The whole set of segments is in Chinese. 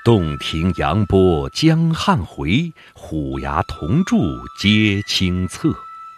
洞庭扬波江汉回，虎牙铜柱皆清侧。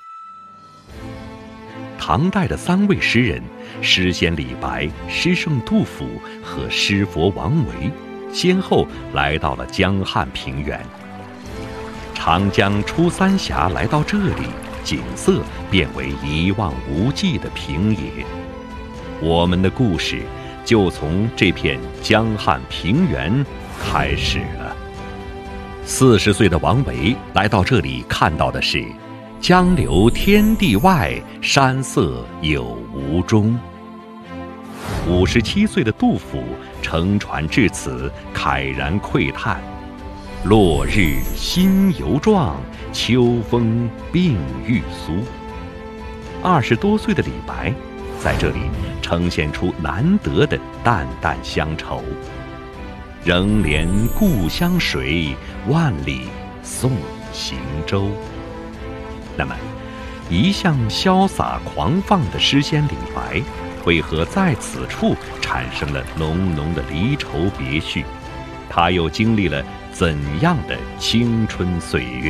唐代的3位诗人，诗仙李白、诗圣杜甫和诗佛王维，先后来到了江汉平原。长江出三峡来到这里，景色变为一望无际的平野。我们的故事就从这片江汉平原开始了。40岁的王维来到这里，看到的是江流天地外，山色有无中。57岁的杜甫乘船至此，慨然喟叹：落日新犹壮，秋风病欲苏。20多岁的李白在这里呈现出难得的淡淡乡愁。仍怜故乡水，万里送行舟。那么，一向潇洒狂放的诗仙李白，为何在此处产生了浓浓的离愁别绪？他又经历了怎样的青春岁月？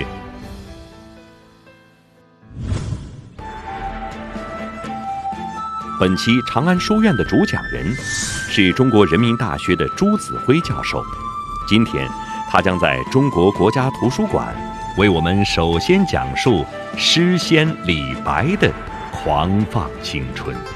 本期长安书院的主讲人是中国人民大学的朱子辉教授。今天，他将在中国国家图书馆为我们首先讲述诗仙李白的狂放青春。